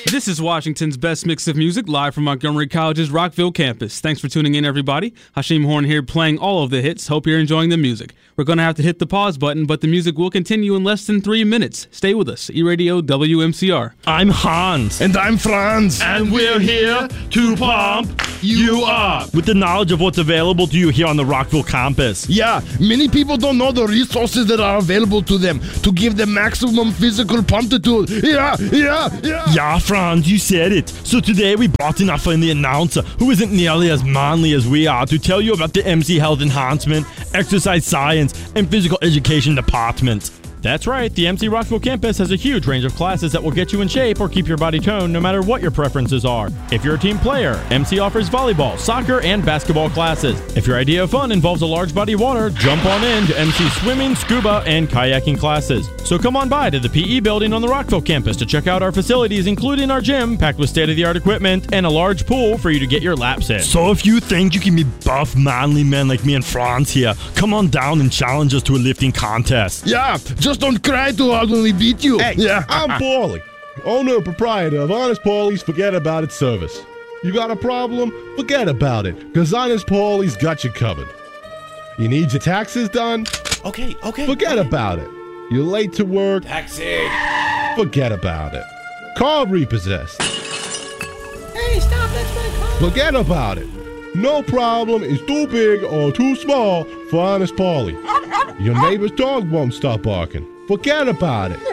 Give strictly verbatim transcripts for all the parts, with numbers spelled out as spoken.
This is Washington's best mix of music, live from Montgomery College's Rockville campus. Thanks for tuning in, everybody. Hashim Horn here, playing all of the hits. Hope you're enjoying the music. We're going to have to hit the pause button, but the music will continue in less than three minutes. Stay with us. E-Radio W M C R. I'm Hans. And I'm Franz. And we're here to pump you up with the knowledge of what's available to you here on the Rockville campus. Yeah, many people don't know the resources that are available to them to give them maximum physical pumptitude. Yeah, yeah, yeah. Yeah, Franz, you said it. So today we brought in our friendly announcer, who isn't nearly as manly as we are, to tell you about the M C Health Enhancement, Exercise Science, and Physical Education Department. That's right, the M C Rockville campus has a huge range of classes that will get you in shape or keep your body toned no matter what your preferences are. If you're a team player, M C offers volleyball, soccer, and basketball classes. If your idea of fun involves a large body of water, jump on in to M C swimming, scuba, and kayaking classes. So come on by to the P E building on the Rockville campus to check out our facilities, including our gym, packed with state-of-the-art equipment, and a large pool for you to get your laps in. So if you think you can be buff, manly men like me and Franz here, come on down and challenge us to a lifting contest. Yeah, just don't cry too hard when we beat you. Hey, yeah. I'm Paulie, owner and proprietor of Honest Paulie's Forget About It service. You got a problem? Forget about it, because Honest Paulie's got you covered. You need your taxes done? Okay, okay. Forget okay. about it. You're late to work? Taxi. Forget about it. Car repossessed? Hey, stop, that's my car. Forget about it. No problem is too big or too small for Honest Paulie. Your neighbor's dog won't stop barking. Forget about it.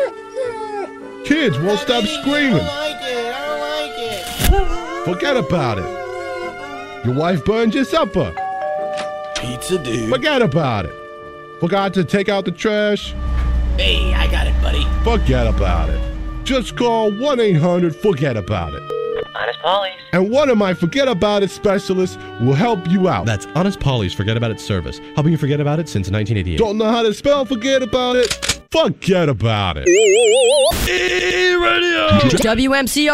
Kids won't stop screaming. I don't like it. I don't like it. Forget about it. Your wife burned your supper. Pizza, dude. Forget about it. Forgot to take out the trash. Hey, I got it, buddy. Forget about it. Just call one eight hundred forget about it. Honest Paulie's. And one of my Forget About It specialists will help you out. That's Honest Paulie's Forget About It service, helping you forget about it since nineteen eighty-eight. Don't know how to spell Forget About It? Forget about it. E-Radio. W M C R.